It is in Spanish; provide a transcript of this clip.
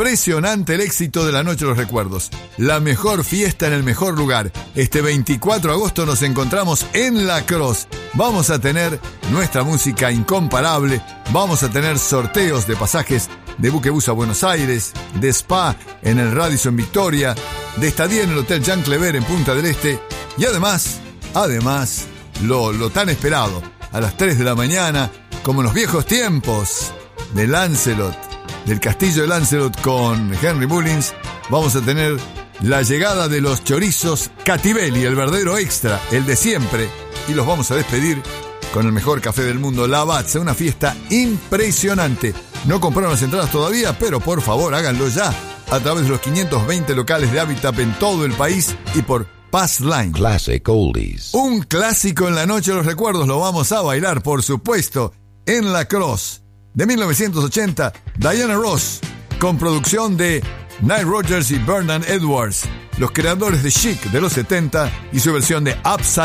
impresionante el éxito de la Noche de los Recuerdos. La mejor fiesta en el mejor lugar. Este 24 de agosto nos encontramos en La Cross. Vamos a tener nuestra música incomparable. Vamos a tener sorteos de pasajes de buquebús a Buenos Aires, de spa en el Radisson Victoria, de estadía en el Hotel Jean Clever en Punta del Este. Y además, lo tan esperado, a las 3 de la mañana, como en los viejos tiempos de Lancelot, del castillo de Lancelot con Henry Mullins, vamos a tener la llegada de los chorizos Cativelli, el verdadero extra, el de siempre, y los vamos a despedir con el mejor café del mundo, Lavazza, una fiesta impresionante. No compraron las entradas todavía, pero por favor háganlo ya a través de los 520 locales de Habitat en todo el país y por Passline. Classic Oldies. Un clásico en la Noche de los Recuerdos, lo vamos a bailar, por supuesto, en La Cross. De 1980, Diana Ross, con producción de Nile Rodgers y Vernon Edwards, los creadores de Chic de los 70 y su versión de Upside